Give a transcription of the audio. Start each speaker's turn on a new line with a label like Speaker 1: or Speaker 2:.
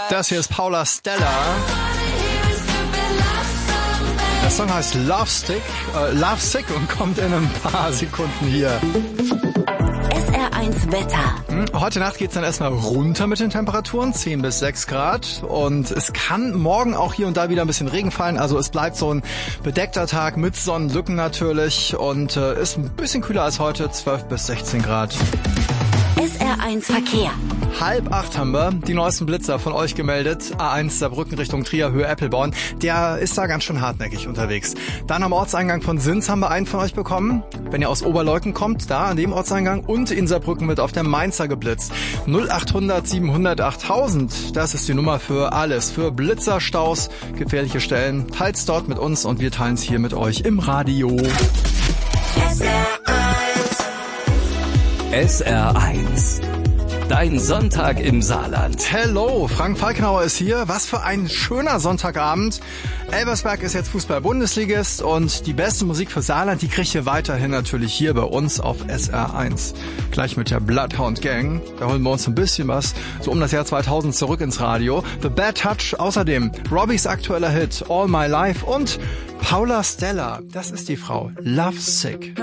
Speaker 1: Das hier ist Paula Stella. Der Song heißt Love Sick und kommt in ein paar Sekunden hier.
Speaker 2: SR1 Wetter.
Speaker 1: Heute Nacht geht's dann erstmal runter mit den Temperaturen, 10 bis 6 Grad. Und es kann morgen auch hier und da wieder ein bisschen Regen fallen. Also es bleibt so ein bedeckter Tag mit Sonnenlücken natürlich. Und ist ein bisschen kühler als heute, 12 bis 16 Grad.
Speaker 2: SR1 Verkehr.
Speaker 1: 7:30 haben wir die neuesten Blitzer von euch gemeldet. A1 Saarbrücken Richtung Trier, Höhe Eppelborn. Der ist da ganz schön hartnäckig unterwegs. Dann am Ortseingang von Sins haben wir einen von euch bekommen. Wenn ihr aus Oberleuten kommt, da an dem Ortseingang. Und in Saarbrücken wird auf der Mainzer geblitzt. 0800 700 8000. Das ist die Nummer für alles. Für Blitzer, Staus, gefährliche Stellen. Teilt's dort mit uns und wir teilen's hier mit euch im Radio.
Speaker 3: SR1. Dein Sonntag im Saarland.
Speaker 1: Hello, Frank Falkenauer ist hier. Was für ein schöner Sonntagabend. Elversberg ist jetzt Fußball-Bundesligist und die beste Musik für Saarland, die kriegt ihr weiterhin natürlich hier bei uns auf SR1. Gleich mit der Bloodhound Gang. Da holen wir uns ein bisschen was, so um das Jahr 2000 zurück ins Radio. The Bad Touch, außerdem Robbys aktueller Hit All My Life und Paula Stella. Das ist die Frau. Love Sick.